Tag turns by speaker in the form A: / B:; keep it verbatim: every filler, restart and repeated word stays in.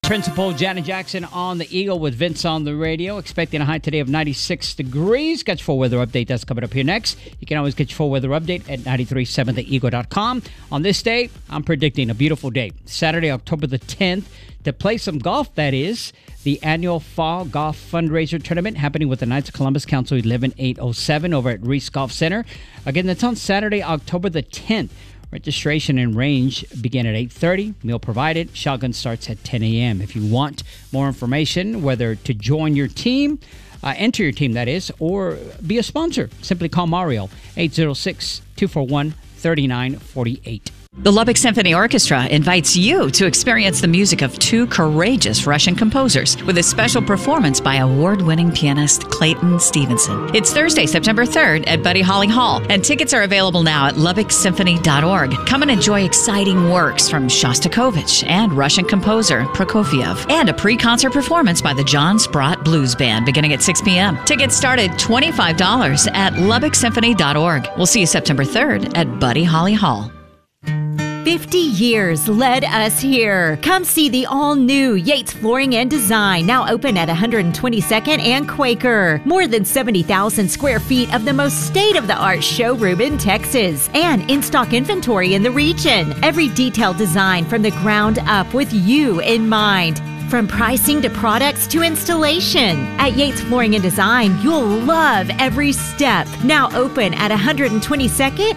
A: Principal Janet Jackson on the Eagle with Vince on the radio. Expecting a high today of ninety-six degrees. Got your full weather update. That's coming up here next. You can always get your full weather update at nine three seven the eagle dot com. On this day, I'm predicting a beautiful day. Saturday, October the tenth. To play some golf, that is. The annual Fall Golf Fundraiser Tournament happening with the Knights of Columbus Council eleven eight oh seven over at Reese Golf Center. Again, that's on Saturday, October the tenth. Registration and range begin at eight thirty. Meal provided. Shotgun starts at ten a.m. If you want more information, whether to join your team, uh, enter your team, that is, or be a sponsor, simply call Mario, eight zero six, two four one, three nine four eight.
B: The Lubbock Symphony Orchestra invites you to experience the music of two courageous Russian composers with a special performance by award-winning pianist Clayton Stevenson. It's Thursday, September third at Buddy Holly Hall, and tickets are available now at lubbock symphony dot org. Come and enjoy exciting works from Shostakovich and Russian composer Prokofiev, and a pre-concert performance by the John Sprott Blues Band beginning at six p.m. Tickets start at twenty-five dollars at lubbock symphony dot org. We'll see you September third at Buddy Holly Hall.
C: fifty years led us here. Come see the all-new Yates Flooring and Design, now open at one twenty-second and Quaker. More than seventy thousand square feet of the most state-of-the-art showroom in Texas, and in-stock inventory in the region. Every detailed design from the ground up with you in mind. From pricing to products to installation. At Yates Flooring and Design, you'll love every step. Now open at one twenty-second